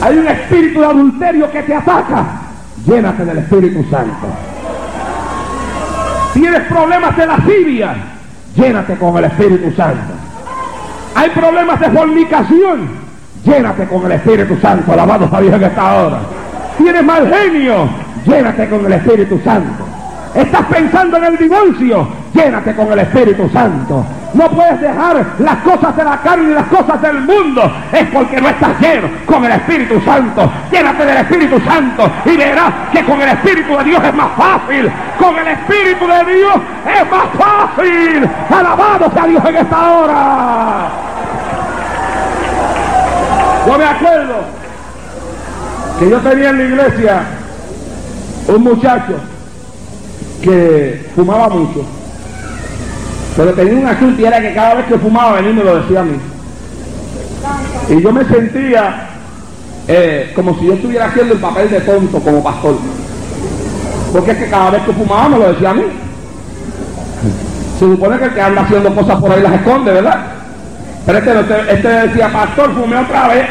Hay un espíritu de adulterio que te ataca. Llénate del Espíritu Santo. Tienes problemas de lascivia. Llénate con el Espíritu Santo. Hay problemas de fornicación. Llénate con el Espíritu Santo. Alabado a Dios en esta hora. Tienes mal genio. Llénate con el Espíritu Santo. Estás pensando en el divorcio. Llénate con el Espíritu Santo. No puedes dejar las cosas de la carne y las cosas del mundo. Es porque no estás lleno con el Espíritu Santo. Llénate del Espíritu Santo y verás que con el Espíritu de Dios es más fácil. Con el Espíritu de Dios es más fácil. Alabado sea Dios en esta hora. Yo me acuerdo que yo tenía en la iglesia un muchacho que fumaba mucho, pero tenía una asunto y era que cada vez que fumaba venía y me lo decía a mí, y yo me sentía como si yo estuviera haciendo el papel de tonto como pastor, porque es que cada vez que fumaba me lo decía a mí. Se supone que el que anda haciendo cosas por ahí las esconde, ¿verdad? Pero este decía: pastor, fumé otra vez.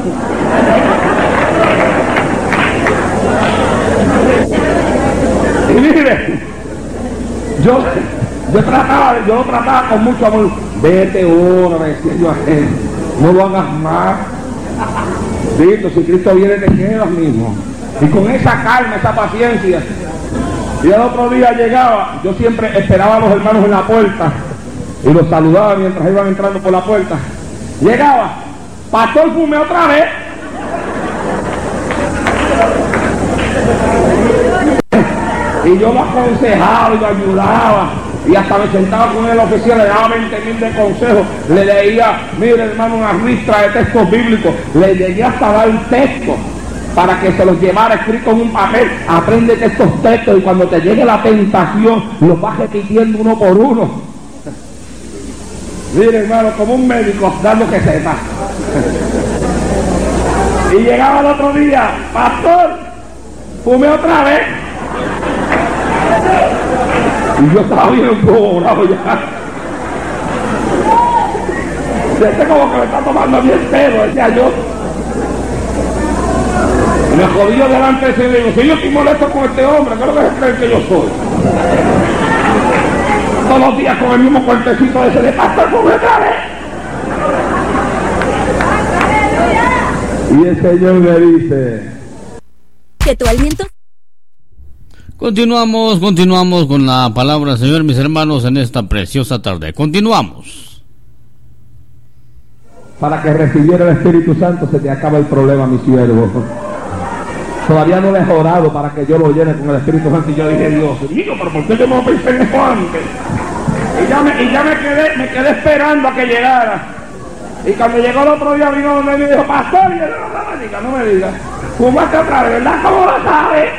Y mire, yo lo trataba con mucho amor. Vete uno, me decía yo a él, no lo hagas más. Cristo, si Cristo viene te quedas mismo. Y con esa calma, esa paciencia. Y el otro día llegaba, yo siempre esperaba a los hermanos en la puerta y los saludaba mientras iban entrando por la puerta. Llegaba: pastor, fumé otra vez. Y yo lo aconsejaba y lo ayudaba, y hasta me sentaba con él en la oficina, le daba 20,000 de consejos, le leía, mire hermano, una ristra de textos bíblicos, le llegué hasta dar un texto para que se los llevara escrito en un papel. Apréndete estos textos y cuando te llegue la tentación los vas repitiendo uno por uno. Mire hermano, como un médico dando que sepa. Y llegaba el otro día: pastor, fumé otra vez. Y yo estaba bien bravo ya. Este como que me está tomando bien pedo, decía yo. Y me jodí delante de ese y digo: si yo estoy molesto con este hombre, ¿qué es lo que se cree que yo soy? Todos los días con el mismo cuentecito ese de pastor, fumé otra vez. Y el Señor me dice: que tu aliento. Continuamos con la palabra del Señor, mis hermanos, en esta preciosa tarde. Continuamos. Para que recibiera el Espíritu Santo se te acaba el problema, mi siervo. Todavía no le he orado para que yo lo llene con el Espíritu Santo. Y yo dije: Dios mío, pero ¿por qué yo no pensé en eso antes? Y ya me quedé esperando a que llegara. Y cuando llegó el otro día vino donde me dijo: pastor, y yo no me diga, fumaste otra vez, ¿verdad? ¿Cómo lo sabes?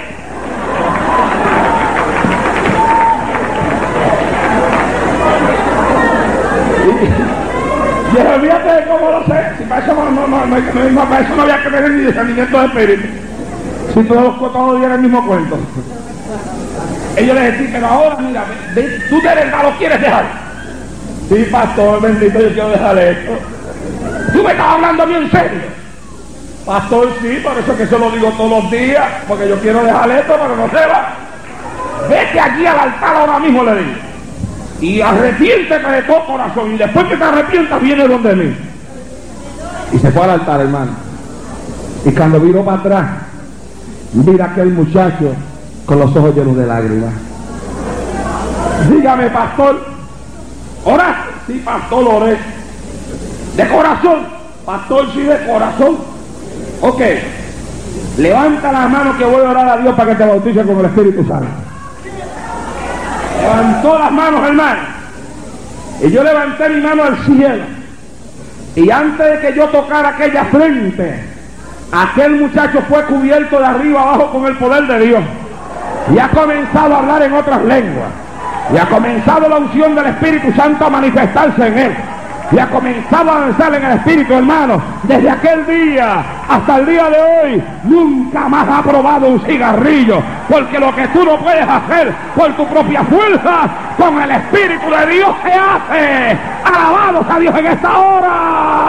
Y olvídate de cómo lo sé. Si para eso para eso no había que tener ni discernimiento de espíritu. Si todos dieran el mismo cuento. Ellos les decían: pero ahora mira, tú de verdad lo quieres dejar. Sí, pastor, bendito, yo quiero dejar esto. Tú me estás hablando a mí en serio. Pastor, sí, por eso que yo lo digo todos los días, porque yo quiero dejar esto, pero no se va. Vete allí al altar ahora mismo, le digo, y arrepiéntete de todo corazón, y después que te arrepientas viene donde mí. Y se fue al altar, hermano. Y cuando vino para atrás, mira aquel muchacho con los ojos llenos de lágrimas. Dígame, pastor, ¿oraste? Sí, pastor, oré. ¿De corazón? Pastor, sí, de corazón. Ok, levanta la mano que voy a orar a Dios para que te bautice con el Espíritu Santo. Levantó las manos, hermano, y yo levanté mi mano al cielo, y antes de que yo tocara aquella frente, aquel muchacho fue cubierto de arriba abajo con el poder de Dios, y ha comenzado a hablar en otras lenguas, y ha comenzado la unción del Espíritu Santo a manifestarse en él, y ha comenzado a avanzar en el Espíritu, hermano. Desde aquel día hasta el día de hoy nunca más ha probado un cigarrillo, porque lo que tú no puedes hacer por tu propia fuerza, con el Espíritu de Dios se hace. Alabados a Dios en esta hora.